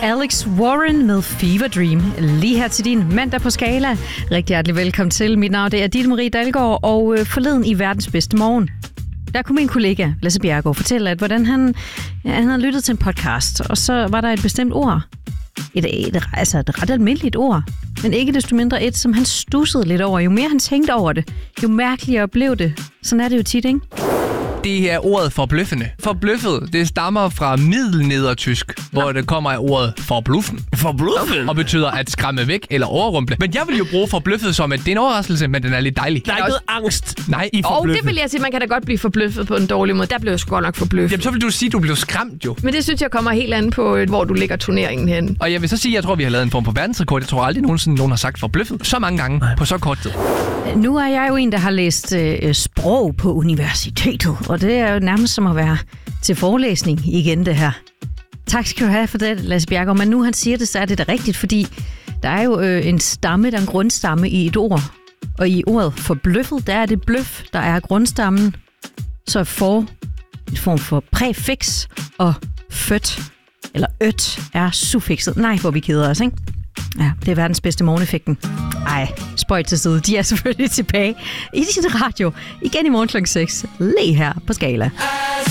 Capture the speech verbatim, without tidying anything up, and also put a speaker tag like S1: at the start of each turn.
S1: Alex Warren med Fever Dream. Lige her til din mandag på Skala. Rigtig hjertelig velkommen til. Mit navn det er Ditte Marie Dalgaard, og øh, forleden i verdens bedste morgen, der kunne min kollega Lasse Bjerregaard fortælle, at hvordan han, ja, han havde lyttet til en podcast, og så var der et bestemt ord. Et, et, altså et ret almindeligt ord, men ikke desto mindre et, som han stussede lidt over. Jo mere han tænkte over det, jo mærkeligere blev det. Sådan er det jo tit, ikke?
S2: Det er ordet forbløffende. Forbløffet, det stammer fra middelnedertysk, hvor Nå. det kommer af ordet forbluffen.
S3: Forbløffet?
S2: Og betyder at skræmme væk eller overrumple. Men jeg vil jo bruge forbløffet som, at det er en overraskelse, men den er lidt dejlig.
S3: Der er ikke noget angst
S2: Nej,
S3: i
S4: Og
S3: forbløffet.
S4: det vil jeg sige, man kan da godt blive forbløffet på en dårlig måde. Der blev jeg sgu godt nok forbløffet.
S2: Jamen, så vil du sige, at du blev skræmt jo.
S4: Men det synes jeg kommer helt an på, hvor du lægger turneringen hen.
S2: Og jeg vil så sige, at jeg tror, vi har lavet en form for verdensrekord. Jeg tror aldrig nogensinde, nogen har sagt forbløffet så mange gange på så kort tid.
S1: Nu er jeg jo en, der har læst øh, sprog på universitetet, og det er jo nærmest som at være til forelæsning igen, det her. Tak skal du have for det, Lasse Bjerregaard. Men nu han siger det, så er det da rigtigt, fordi der er jo øh, en stamme, der er en grundstamme i et ord. Og i ordet forbløffet, der er det bløf, der er grundstammen. Så er for en form for præfix, og født, eller øt, er suffixet. Nej, hvor vi keder os, ikke? Ja, det er verdens bedste morgeneffekten. Ej, spøjt til side. De er selvfølgelig tilbage i din radio. Igen i morgen klokken seks. Lige her på Skala.